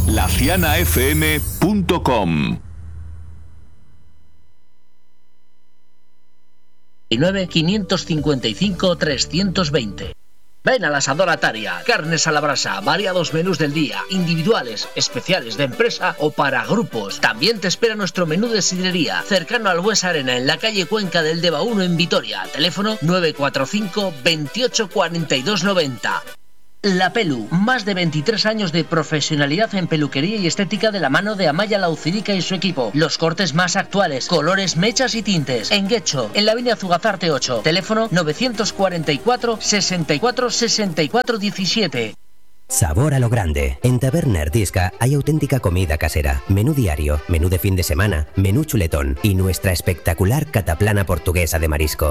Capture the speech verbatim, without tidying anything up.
la ciana f m punto com. nueve quinientos cincuenta y cinco trescientos veinte. Ven al Asador Ataria, carnes a la brasa, variados menús del día, individuales, especiales de empresa o para grupos. También te espera nuestro menú de sidrería, cercano al Bues Arena, en la calle Cuenca del Deva uno en Vitoria. Teléfono nueve cuatro cinco, veintiocho cuarenta y dos noventa. La Pelu, más de veintitrés años de profesionalidad en peluquería y estética de la mano de Amaya Laucirica y su equipo. Los cortes más actuales, colores, mechas y tintes. En Guecho, en la avenida Zugazarte ocho. Teléfono novecientos cuarenta y cuatro, sesenta y cuatro, sesenta y cuatro diecisiete. Sabor a lo grande. En Taberna Erdisca hay auténtica comida casera. Menú diario, menú de fin de semana, menú chuletón y nuestra espectacular cataplana portuguesa de marisco.